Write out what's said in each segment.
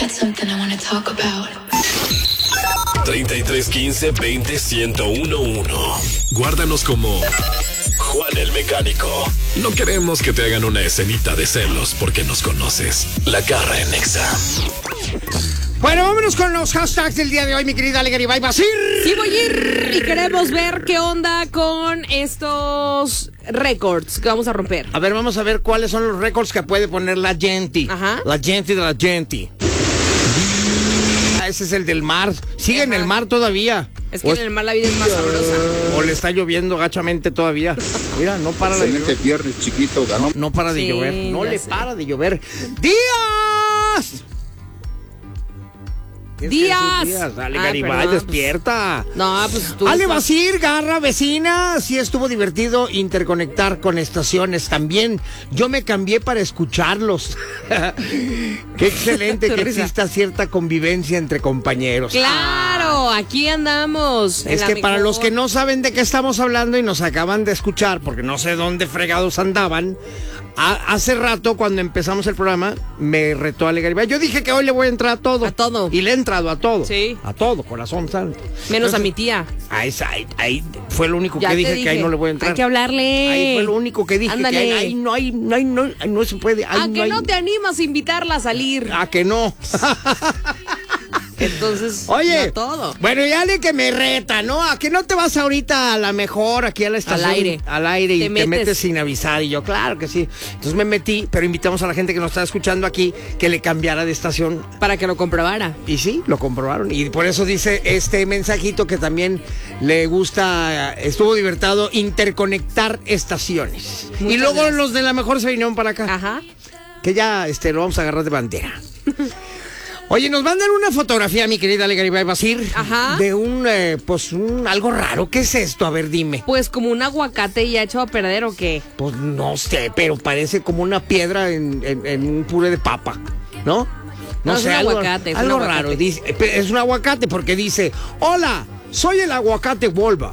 got something I wanna talk about. 33 15 20 1011. Guárdanos como Juan el Mecánico. No queremos que te hagan una escenita de celos porque nos conoces. La Garra en Nexa. Bueno, vámonos con los hashtags del día de hoy, mi querida Ale Garibay Basir. Sí, voy a ir y queremos ver qué onda con estos récords que vamos a romper. A ver, vamos a ver cuáles son los récords que puede poner la gente. Ajá. La gente de la gente. Ese es el del mar. Sigue en el mar todavía. Es que en el mar la vida es más sabrosa. O le está lloviendo gachamente todavía. Mira, no para de llover. viernes chiquito ganó. No para de Sí, llover. No ya le sé. para de llover. ¡Días! ¡Días! Dale, Ah, Garibay, perdón, despierta. No, pues tú. Ale Basir, Garra, vecina, sí estuvo divertido interconectar con estaciones también. Yo me cambié para escucharlos. Qué excelente que Risa. exista cierta convivencia entre compañeros. Claro, aquí andamos. Es que para los que no saben de qué estamos hablando y nos acaban de escuchar, porque no sé dónde fregados andaban, hace rato cuando empezamos el programa me retó Ale Garibay. Yo dije que hoy le voy a entrar a todo. A todo. Y le he entrado a todo. Sí. A todo, corazón santo. Menos a Entonces, mi tía. Ahí fue lo único Ya que te dije, que ahí no le voy a entrar. Hay que hablarle. Ahí fue lo único que dije. Ándale. Que ahí no se puede. Ahí ¿A que hay- no te animas a invitarla a salir? ¿A que no? Entonces, Oye, no todo. bueno, ya le que me reta, ¿no? ¿A que no te vas ahorita a la mejor aquí a la estación? Al aire y te metes sin avisar. Y yo, claro que sí. Entonces me metí, pero invitamos a la gente que nos está escuchando aquí que le cambiara de estación. Para que lo comprobara. Y sí, lo comprobaron. Y por eso dice este mensajito que también le gusta, estuvo divertido interconectar estaciones. Muchas y luego gracias. los de la mejor se vinieron para acá. Ajá. Que ya lo vamos a agarrar de bandera. Oye, nos mandan una fotografía, mi querida Ale Garibay Basir. Ajá. De un algo raro. ¿Qué es esto? A ver, dime. Pues como un aguacate ya echado a perder o qué. Pues no sé, pero parece como una piedra en un puré de papa, ¿no? No, es un aguacate, es un algo aguacate. raro. Dice, es un aguacate porque dice, hola, soy el aguacate Volva.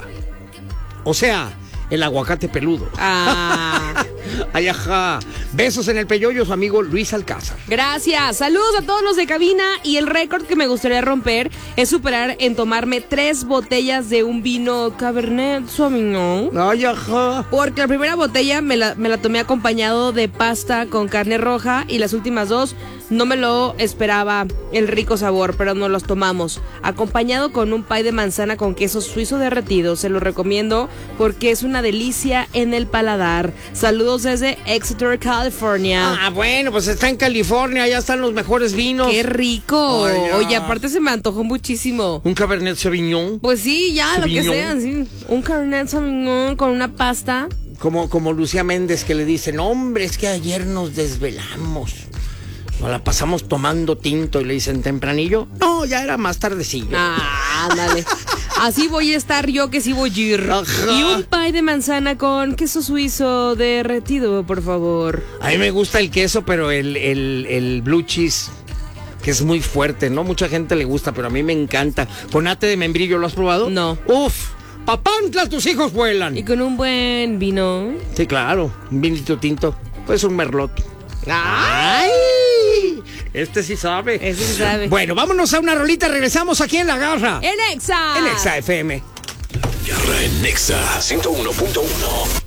O sea, el aguacate peludo. Ah. Ay, ajá. Besos en el peyoyo, su amigo Luis Alcázar. Gracias. Saludos a todos los de cabina. Y el récord que me gustaría romper es superar en tomarme 3 botellas de un vino Cabernet Sauvignon. Ay, ajá. Porque la primera botella me la tomé acompañado de pasta con carne roja y las últimas 2 no me lo esperaba el rico sabor, pero nos los tomamos. Acompañado con un pie de manzana con queso suizo derretido. Se lo recomiendo porque es una delicia en el paladar. Saludos desde Exeter, California. Ah, bueno, pues está en California, allá están los mejores vinos. ¡Qué rico! Ay, ya. Oye, aparte se me antojó muchísimo. Un Cabernet Sauvignon. Pues sí, ya, lo que Sauvignon. sea, sí. Un Cabernet Sauvignon con una pasta. Como Lucía Méndez que le dicen, hombre, es que ayer nos desvelamos. Nos la pasamos tomando tinto y le dicen tempranillo. No, ya era más tardecillo. Ah, ándale. Así voy a estar yo que sí voy a ir. Ajá. Y un pie de manzana con queso suizo derretido, por favor. A mí me gusta el queso, pero el blue cheese, que es muy fuerte, ¿no? Mucha gente le gusta, pero a mí me encanta. Con ate de membrillo, ¿lo has probado? No. Uf, papantla, tus hijos vuelan. Y con un buen vino. Sí, claro, un vinito tinto. Pues un merlot. ¡Ay! Este sí sabe. Ese sí sabe. Bueno, vámonos a una rolita. Regresamos aquí en La Garra. ¡En Exa! En Exa FM. Garra en Nexa 101.1.